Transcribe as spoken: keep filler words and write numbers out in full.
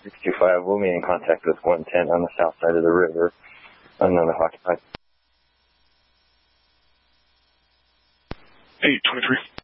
six two five, we'll be in contact with one ten on the south side of the river, unknown if occupied. eight twenty-three.